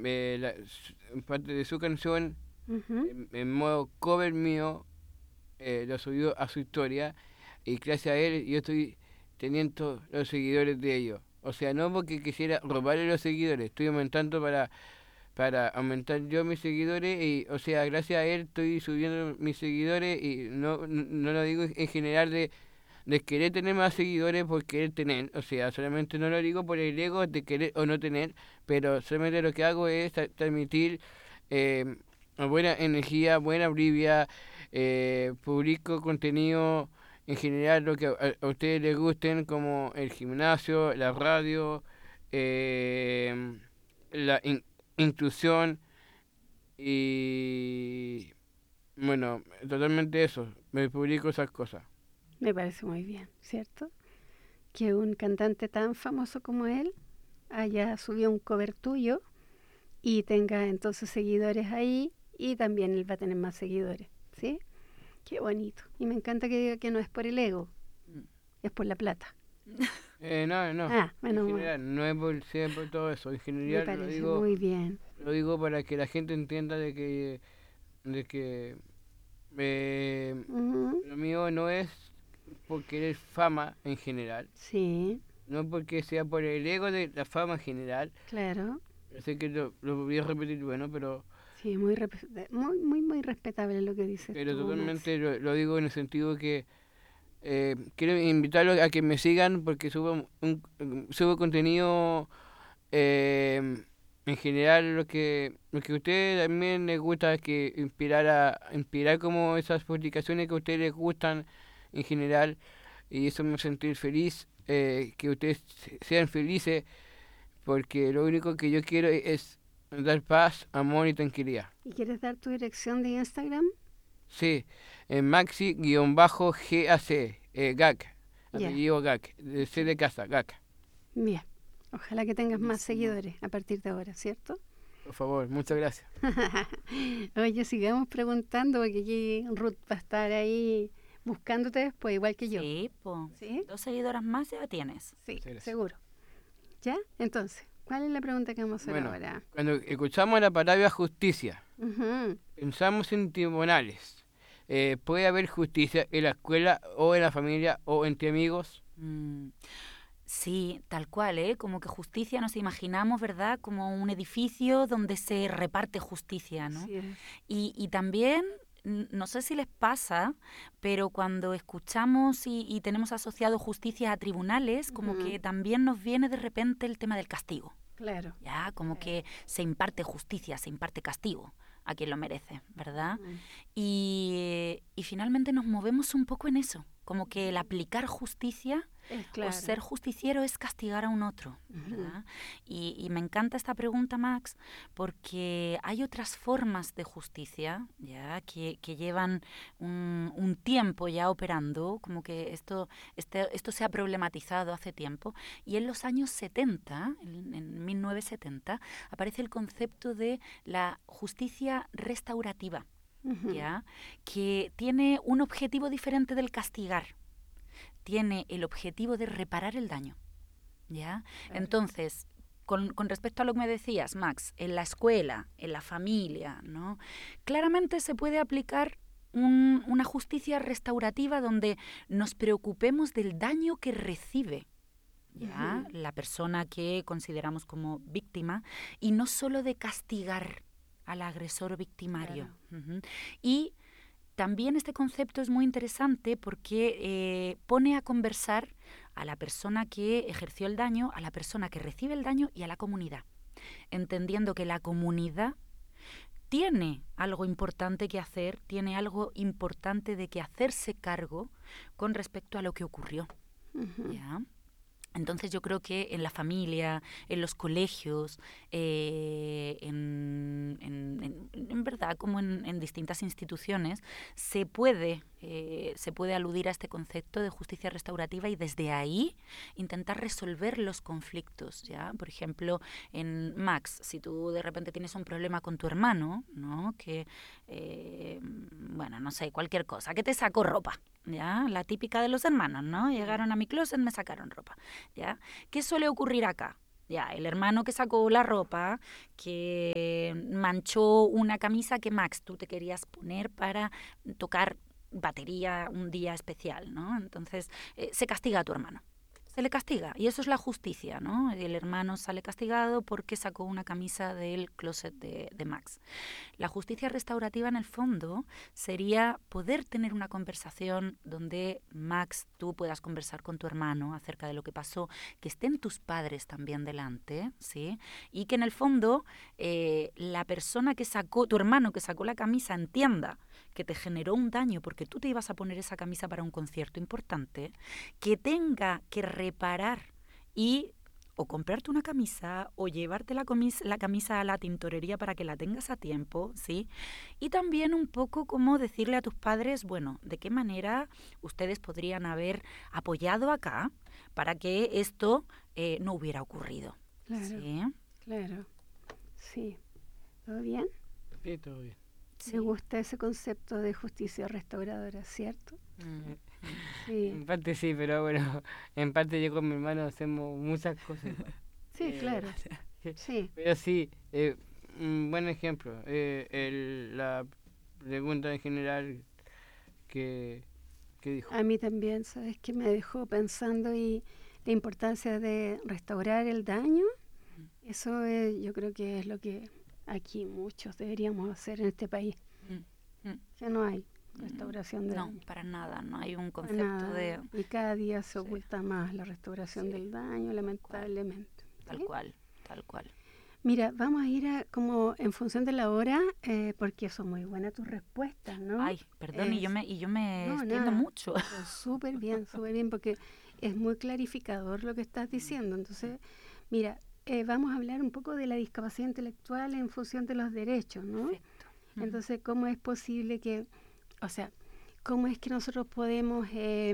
parte de su canción Ujú. en modo cover mío, lo subió a su historia y gracias a él yo estoy teniendo los seguidores de ellos. O sea, no porque quisiera robarle los seguidores, estoy aumentando para aumentar yo mis seguidores y, o sea, gracias a él estoy subiendo mis seguidores y no lo digo en general de querer tener más seguidores por querer tener, o sea, solamente no lo digo por el ego de querer o no tener, pero solamente lo que hago es transmitir eh, buena energía, buena brivia, publico contenido en general lo que a ustedes les gusten, como el gimnasio, la radio, eh, la inclusión y bueno, totalmente eso, me publico esas cosas. Me parece muy bien, ¿cierto? Que un cantante tan famoso como él haya subido un cover tuyo y tenga entonces seguidores ahí y también él va a tener más seguidores, ¿sí? Qué bonito. Y me encanta que diga que no es por el ego, es por la plata. No, Ah, en menos mal. general, no es por siempre todo eso, en Me general parece muy bien. lo digo para que la gente entienda de que Ujú. lo mío no es por querer fama en general, Sí, no porque sea por el ego de la fama en general, claro. sé que lo voy a repetir, bueno, Sí, muy, muy respetable lo que dices pero tú, Maxi. totalmente lo digo en el sentido que quiero invitarlos a que me sigan porque subo contenido en general lo que a ustedes también les gusta es que inspirar como esas publicaciones que a ustedes les gustan en general y eso me hace sentir feliz, que ustedes sean felices porque lo único que yo quiero es dar paz, amor y tranquilidad. ¿Y quieres dar tu dirección de Instagram? Sí, Maxi-GAC, GAC, Ya, apellido GAC, de C sí. de casa, GAC. Bien. Ojalá que tengas más Buenísimo. seguidores a partir de ahora, ¿cierto? Por favor, muchas gracias. Oye, sigamos preguntando porque aquí Ruth va a estar ahí buscándote después, igual que yo. Sí, po. ¿Sí? 2 seguidoras más ya tienes. Sí, Muchas gracias. seguro. ¿Ya? Entonces, ¿cuál es la pregunta que vamos a hacer Bueno, ahora? cuando escuchamos la palabra justicia, Ujú. pensamos en tribunales. ¿Puede haber justicia en la escuela o en la familia o entre amigos? Mm, sí, tal cual, ¿eh? Como que justicia nos imaginamos, ¿verdad? Como un edificio donde se reparte justicia, ¿no? Así es. Y también, no sé si les pasa, pero cuando escuchamos y tenemos asociado justicia a tribunales, como Ujú. que también nos viene de repente el tema del castigo. Claro. Ya, como Claro. que se imparte justicia, se imparte castigo a quien lo merece, ¿verdad? Ujú. Y finalmente nos movemos un poco en eso, como que el aplicar justicia Es o claro. ser justiciero es castigar a un otro, Ujú. ¿verdad? Y me encanta esta pregunta, Max, porque hay otras formas de justicia, ¿ya? Que llevan un tiempo ya operando, como que esto se ha problematizado hace tiempo, y en los años 70, en 1970, aparece el concepto de la justicia restaurativa, Ujú. ¿ya? Que tiene un objetivo diferente del castigar, tiene el objetivo de reparar el daño, ¿ya? Claro. Entonces, con respecto a lo que me decías, Max, en la escuela, en la familia, ¿no? Claramente se puede aplicar una justicia restaurativa donde nos preocupemos del daño que recibe, ¿ya? Ujú. La persona que consideramos como víctima y no solo de castigar al agresor victimario. Claro. Ujú. Y también este concepto es muy interesante porque pone a conversar a la persona que ejerció el daño, a la persona que recibe el daño y a la comunidad, entendiendo que la comunidad tiene algo importante que hacer, tiene algo importante de que hacerse cargo con respecto a lo que ocurrió, Ujú. ¿ya? Entonces yo creo que en la familia, en los colegios, en verdad, como en distintas instituciones, se puede aludir a este concepto de justicia restaurativa y desde ahí intentar resolver los conflictos, ¿ya? Por ejemplo, en Max, si tú de repente tienes un problema con tu hermano, ¿no? Que, bueno, no sé, cualquier cosa, que te sacó ropa, ¿ya? La típica de los hermanos, ¿no? Llegaron a mi closet, me sacaron ropa. ¿Ya? ¿Qué suele ocurrir acá? Ya, el hermano que sacó la ropa, que manchó una camisa que Max, tú te querías poner para tocar batería un día especial, ¿no? Entonces, se castiga a tu hermano. Se le castiga. Y eso es la justicia, ¿no? El hermano sale castigado porque sacó una camisa del closet de Max. La justicia restaurativa, en el fondo, sería poder tener una conversación donde, Max, tú puedas conversar con tu hermano acerca de lo que pasó, que estén tus padres también delante, ¿sí? Y que en el fondo la persona que sacó, tu hermano que sacó la camisa, entienda que te generó un daño porque tú te ibas a poner esa camisa para un concierto importante, que tenga que reparar y o comprarte una camisa o llevarte la camisa a la tintorería para que la tengas a tiempo, ¿sí? Y también un poco como decirle a tus padres, bueno, de qué manera ustedes podrían haber apoyado acá para que esto no hubiera ocurrido. Claro, ¿Sí? claro. Sí. ¿Todo bien? Sí, todo bien. Me gusta ese concepto de justicia restauradora, ¿cierto? Sí. En parte sí, pero bueno, en parte yo con mi hermano hacemos muchas cosas. Sí, claro. Sí. Pero sí, un buen ejemplo. La pregunta en general que dijo. A mí también, ¿sabes? Que me dejó pensando y la importancia de restaurar el daño. Eso es, yo creo que es lo que aquí muchos deberíamos hacer en este país. Que no hay restauración de No, daño. para nada, no hay un Para concepto nada. de... Y cada día se Sí. oculta más la restauración Sí. del daño, lamentablemente. Tal ¿Sí? cual, tal cual. Mira, vamos a ir como en función de la hora, porque son muy buenas tus respuestas, ¿no? Ay, perdón, y yo me No, extiendo nada, mucho. pero súper bien, porque es muy clarificador lo que estás diciendo. Entonces, mira, vamos a hablar un poco de la discapacidad intelectual en función de los derechos, ¿no? Perfecto. Entonces, ¿cómo es posible que, o sea, cómo es que nosotros podemos,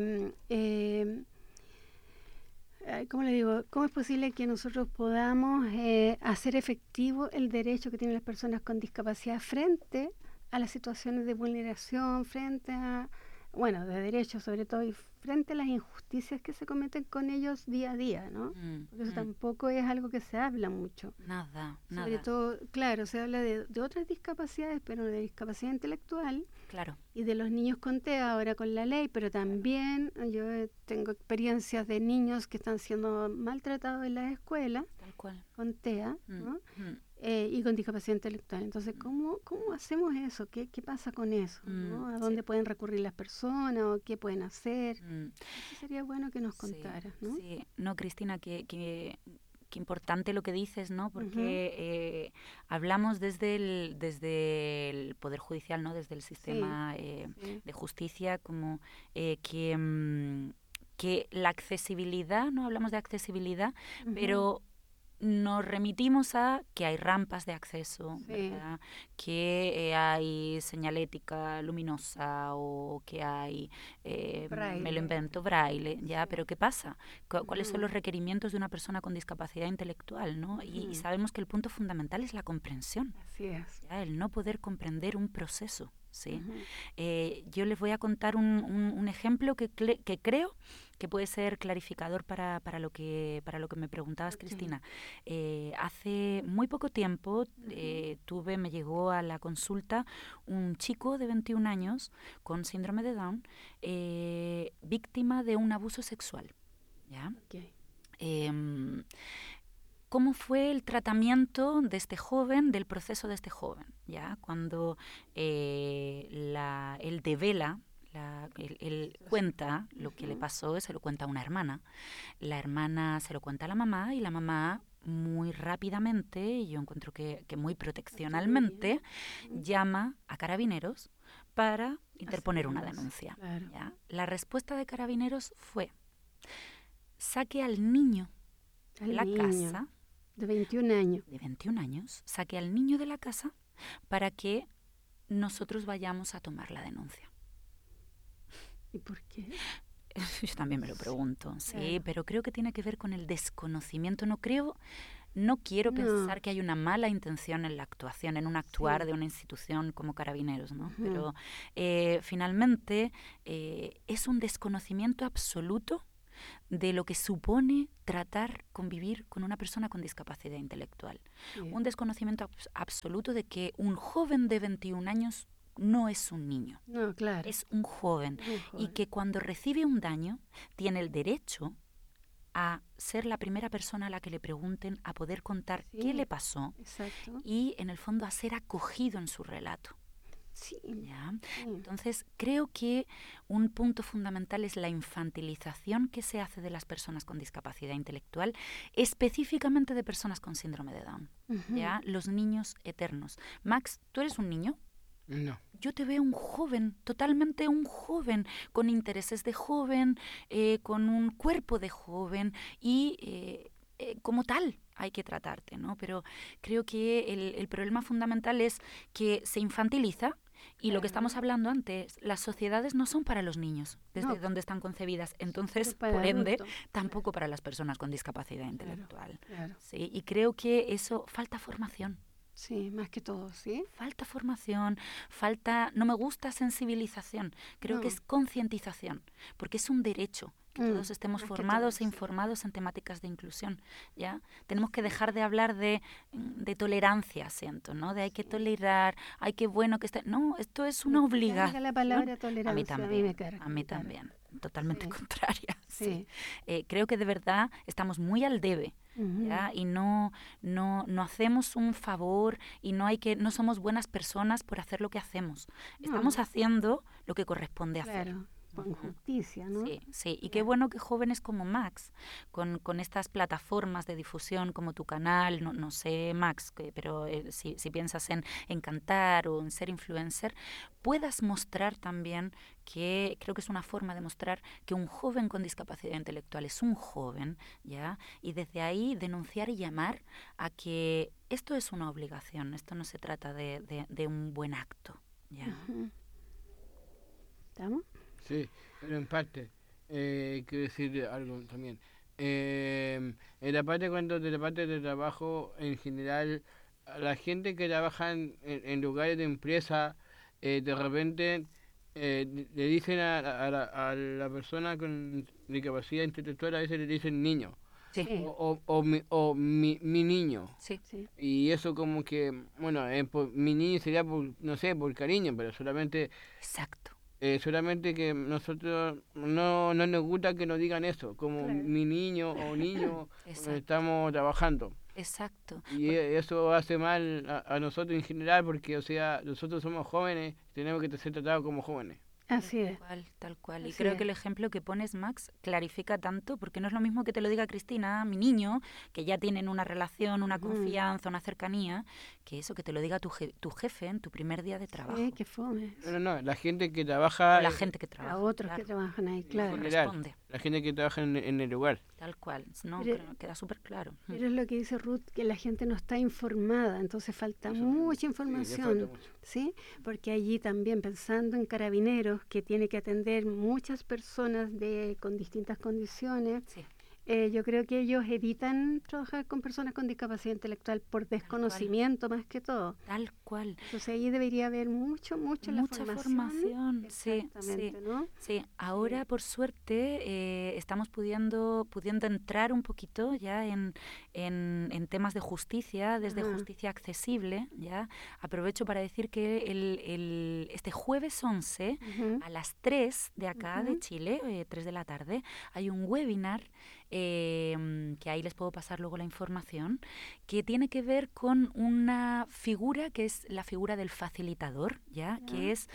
¿cómo le digo? ¿Cómo es posible que nosotros podamos hacer efectivo el derecho que tienen las personas con discapacidad frente a las situaciones de vulneración, frente a, bueno, de derechos sobre todo, y frente a las injusticias que se cometen con ellos día a día, ¿no? Porque eso tampoco es algo que se habla mucho. Nada, Sobre nada. todo, claro, se habla de otras discapacidades, pero de discapacidad intelectual Claro. y de los niños con TEA ahora con la ley, pero también yo tengo experiencias de niños que están siendo maltratados en las escuelas Tal cual. con TEA, ¿no? Y con discapacidad intelectual. Entonces, ¿cómo hacemos eso? ¿Qué pasa con eso? ¿No? ¿A dónde pueden recurrir las personas o qué pueden hacer? Eso sería bueno que nos contaras, ¿no? Sí, no, Cristina, qué importante lo que dices, ¿no? Porque hablamos desde el Poder Judicial, ¿no? Desde el sistema de justicia, como que la accesibilidad, ¿no? Hablamos de accesibilidad, pero nos remitimos a que hay rampas de acceso, ¿verdad? Que hay señalética luminosa o que hay, me lo invento, braille, ¿ya? Pero ¿qué pasa? ¿Cuáles son los requerimientos de una persona con discapacidad intelectual, ¿no? Y sabemos que el punto fundamental es la comprensión. Así es. ¿Ya? El no poder comprender un proceso, ¿sí? Yo les voy a contar un ejemplo que creo que puede ser clarificador para lo que me preguntabas, Cristina. Hace muy poco tiempo me llegó a la consulta un chico de 21 años con síndrome de Down, víctima de un abuso sexual, ¿ya? ¿Cómo fue el tratamiento de este joven, del proceso de este joven? ¿Ya? Cuando él devela, él cuenta lo que le pasó, se lo cuenta a una hermana. La hermana se lo cuenta a la mamá y la mamá muy rápidamente, y yo encuentro que muy proteccionalmente, llama a Carabineros para interponer una denuncia. ¿Ya? La respuesta de Carabineros fue: saque al niño de la casa. De 21 años. De 21 años, saque al niño de la casa para que nosotros vayamos a tomar la denuncia. ¿Y por qué? Yo también me lo pregunto, sí, pero creo que tiene que ver con el desconocimiento. No quiero pensar que hay una mala intención en la actuación, en un actuar de una institución como Carabineros, ¿no? Pero finalmente es un desconocimiento absoluto de lo que supone tratar, convivir con una persona con discapacidad intelectual. Bien. Un desconocimiento absoluto de que un joven de 21 años no es un niño, No, claro. es un joven. Es un Y joven. que cuando recibe un daño tiene el derecho a ser la primera persona a la que le pregunten, a poder contar Sí. qué le pasó Exacto. y en el fondo a ser acogido en su relato. Sí. ¿Ya? Sí. Entonces, creo que un punto fundamental es la infantilización que se hace de las personas con discapacidad intelectual, específicamente de personas con síndrome de Down. Ujú. ¿Ya? Los niños eternos. Max, ¿tú eres un niño? No. Yo te veo un joven, totalmente un joven, con intereses de joven, con un cuerpo de joven y como tal hay que tratarte, ¿no? Pero creo que el problema fundamental es que se infantiliza y lo que estamos Claro. hablando antes, las sociedades no son para los niños, desde No. donde están concebidas, entonces, Son para por ende, adultos. tampoco para las personas con discapacidad intelectual. Claro. ¿Sí? Y creo que eso falta formación. Sí, más que todo, ¿sí? Falta formación, no me gusta sensibilización, creo que No. es concientización, porque es un derecho que todos estemos más que formados todo, e sí. informados en temáticas de inclusión, ¿ya? Tenemos que dejar de hablar de tolerancia, siento, ¿no? De hay que tolerar, hay que bueno que esté... No, esto es una Me carga obligación. la palabra A tolerancia, mí a también, mí me carga. a mí me carga. también, totalmente Sí. contraria. Sí. Sí. Creo que de verdad estamos muy al debe. Ujú. ¿Ya? Y no hacemos un favor y no somos buenas personas por hacer lo que hacemos. Estamos No, haciendo lo que corresponde hacer. claro, con Ujú. justicia, ¿no? Sí, sí. Y Ya. qué bueno que jóvenes como Max, con estas plataformas de difusión como tu canal, no sé, Max, pero si piensas en cantar o en ser influencer, puedas mostrar también que creo que es una forma de mostrar que un joven con discapacidad intelectual es un joven, ¿ya? Y desde ahí denunciar y llamar a que esto es una obligación, esto no se trata de un buen acto, ¿ya? Ujú. ¿Estamos? Sí, pero en parte, quiero decir algo también. En la parte de la parte de trabajo, en general, a la gente que trabaja en lugares de empresa, de repente le dicen a la persona con discapacidad intelectual, a veces le dicen niño, Sí, Sí, o mi niño. sí, sí. Y eso como que, bueno, mi niño sería por, no sé, por cariño, pero exacto. solamente que nosotros no nos gusta que nos digan eso, como Claro. mi niño o niño cuando Exacto. estamos trabajando. Exacto. Y eso hace mal a nosotros en general porque, o sea, nosotros somos jóvenes, tenemos que ser tratados como jóvenes. Así es. Tal cual. Y Así creo es. que el ejemplo que pones, Max, clarifica tanto, porque no es lo mismo que te lo diga Cristina, mi niño, que ya tienen una relación, una Ujú. confianza, una cercanía, que eso que te lo diga tu jefe en tu primer día de trabajo. Sí, que fome. No, la gente que O trabaja la gente que A trabaja. otros claro, que trabajan ahí, en claro. general, corresponde. la gente que trabaja en el lugar. Tal cual. No, Pero- creo- queda súper claro. Pero es lo que dice Ruth, que la gente no está informada, entonces falta Eso mucha sí, le falta información, mucho. ¿sí? Porque allí también pensando en Carabineros, que tiene que atender muchas personas con distintas condiciones, Sí. yo creo que ellos evitan trabajar con personas con discapacidad intelectual por desconocimiento más que todo. Tal cual. Entonces ahí debería haber mucho la Mucha formación, sí, Exactamente, ¿no? sí. Ahora, por suerte, estamos pudiendo entrar un poquito ya en temas de justicia, desde Ajá. justicia accesible, ya. Aprovecho para decir que este jueves 11, Ujú. a las 3 de acá, de Ujú. Chile, 3 de la tarde, hay un webinar que ahí les puedo pasar luego la información, que tiene que ver con una figura que es la figura del facilitador, ¿ya? Ya. Que es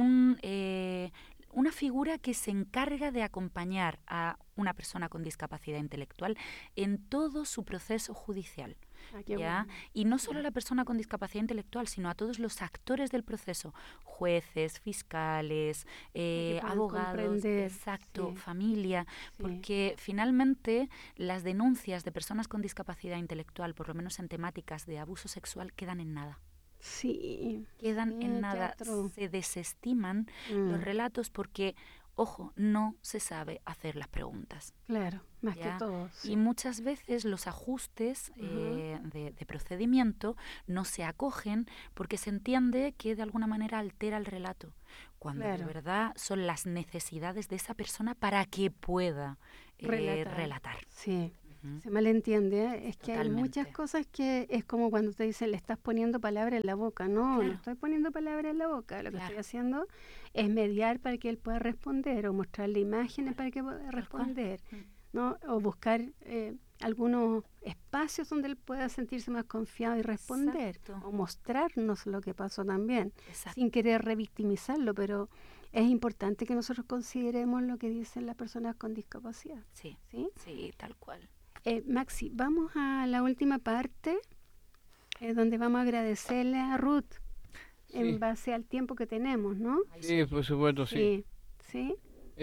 una figura que se encarga de acompañar a una persona con discapacidad intelectual en todo su proceso judicial. Ah, qué ¿Ya? bueno. Y no solo a la persona con discapacidad intelectual, sino a todos los actores del proceso, jueces, fiscales, que puedan abogados, comprender, exacto, sí. familia, Sí. porque finalmente las denuncias de personas con discapacidad intelectual, por lo menos en temáticas de abuso sexual, quedan en nada. Sí. Quedan Sí, en qué nada, atroz. se desestiman Mm, los relatos porque, ojo, no se sabe hacer las preguntas. Claro, más que ¿Ya? todo. Y Sí. muchas veces los ajustes Ujú. de procedimiento no se acogen porque se entiende que de alguna manera altera el relato. cuando Claro. de verdad son las necesidades de esa persona para que pueda relatar. Sí. Ujú. Se malentiende, ¿eh? Es que hay muchas Totalmente. cosas que es como cuando te dicen le estás poniendo palabras en la boca. No, Claro. no estoy poniendo palabras en la boca. Lo que Claro. estoy haciendo es mediar para que él pueda responder o mostrarle imágenes para que pueda cual. responder, Mm. ¿no? O buscar algunos espacios donde él pueda sentirse más confiado y responder. Exacto. O mostrarnos lo que pasó también, Exacto. sin querer revictimizarlo, pero es importante que nosotros consideremos lo que dicen las personas con discapacidad. Sí, ¿Sí? sí, tal cual. Maxi, vamos a la última parte, donde vamos a agradecerle a Ruth en Sí, base al tiempo que tenemos, ¿no? Ay, sí, por supuesto, sí. Sí,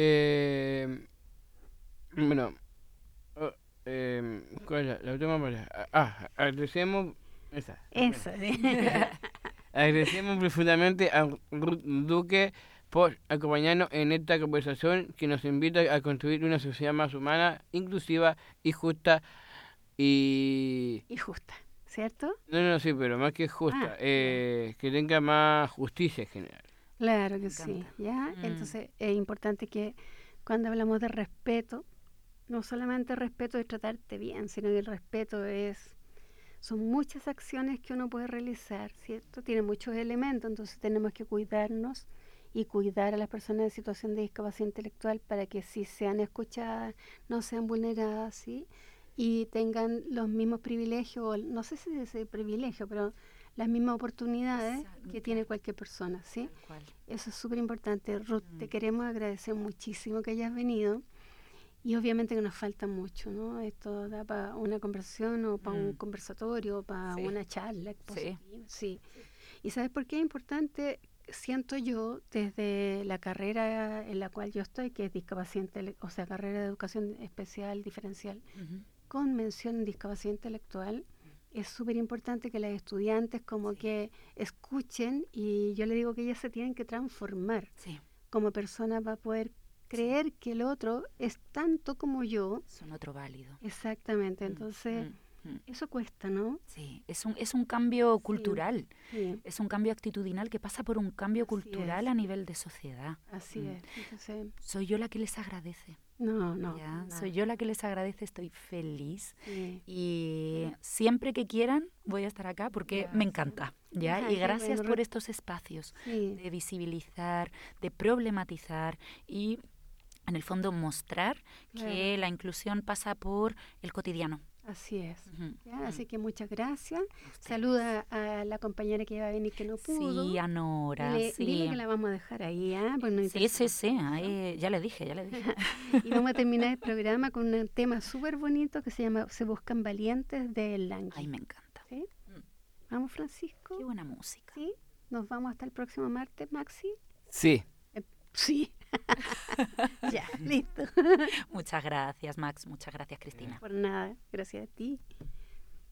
Bueno, oh, ¿cuál es la última palabra? Agradecemos, esa. eso. Agradecemos profundamente a Ruth Duque por acompañarnos en esta conversación que nos invita a construir una sociedad más humana, inclusiva y justa y... Y justa, ¿cierto? No, sí, pero más que justa, que tenga más justicia en general. Claro Me que sí, encanta. ¿ya? Entonces es importante que cuando hablamos de respeto, no solamente respeto de tratarte bien, sino que el respeto son muchas acciones que uno puede realizar, ¿cierto? Tiene muchos elementos, entonces tenemos que cuidarnos y cuidar a las personas en situación de discapacidad intelectual para que sí sean escuchadas, no sean vulneradas, ¿sí? Y tengan los mismos privilegios, o no sé si es privilegio, pero las mismas oportunidades Exacto, que tiene cualquier persona, ¿sí? Tal cual. Eso es súper importante. Ruth, te Mm. queremos agradecer muchísimo que hayas venido. Y obviamente que nos falta mucho, ¿no? Esto da para una conversación o para un Mm. conversatorio, para Sí. una charla expositiva. Sí. Sí. ¿Y sabes por qué es importante? Siento yo, desde la carrera en la cual yo estoy, que es discapacidad o sea, carrera de educación especial diferencial, Ujú. con mención en discapacidad intelectual, es súper importante que las estudiantes como que escuchen, y yo le digo que ellas se tienen que transformar Sí, como personas para poder creer que el otro es tanto como yo. son otro válido. Exactamente, Mm, entonces mm, mm. eso cuesta, ¿no? Sí, es un cambio Sí, cultural, sí, es un cambio actitudinal que pasa por un cambio así cultural es, a nivel de sociedad. así Mm. es. Entonces, Soy yo la que les agradece. no, Ya, nada, soy yo la que les agradece, estoy feliz. sí, Y siempre que quieran voy a estar acá porque ya, me sí. encanta. ¿Ya? Ya, Y qué gracias bueno, por Ruth. estos espacios Sí, de visibilizar, de problematizar y en el fondo mostrar claro, que la inclusión pasa por el cotidiano. así es. Ujú, Ya, así que muchas gracias. a ustedes. Saluda a la compañera que iba a venir que no pudo. Sí, a Nora, Dile sí. que la vamos a dejar ahí, ¿ah? Pues no Sí, sí, interesa sí, mucho. ahí ya le dije, ya le dije. Y vamos a terminar el programa con un tema súper bonito que se llama Se buscan valientes de El Ay, Langui. me encanta. ¿Sí? Mm, Vamos, Francisco. Qué buena música. ¿Sí? Nos vamos hasta el próximo martes, Maxi. Sí. Sí. Ya, listo. Muchas gracias, Max. Muchas gracias, Cristina. Por nada. Gracias a ti.